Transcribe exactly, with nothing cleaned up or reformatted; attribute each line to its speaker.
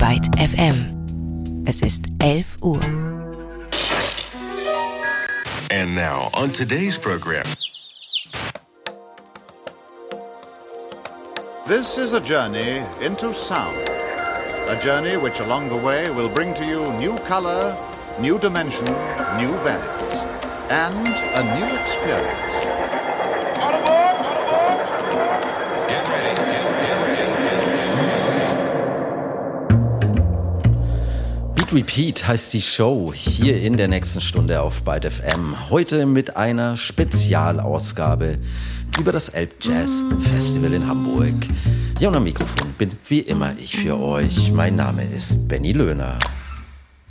Speaker 1: Byte F M. Es ist elf Uhr.
Speaker 2: And now on today's program.
Speaker 3: This is a journey into sound. A journey which along the way will bring to you new color, new dimension, new values, and a new experience.
Speaker 2: All aboard! All aboard! Get ready, get, get ready, get ready.
Speaker 4: Beat Repeat heißt die Show hier in der nächsten Stunde auf Byte F M. Heute mit einer Spezialausgabe über das Elb Jazz Festival in Hamburg. Ja, und am Mikrofon bin wie immer ich für euch. Mein Name ist Benny Löhner.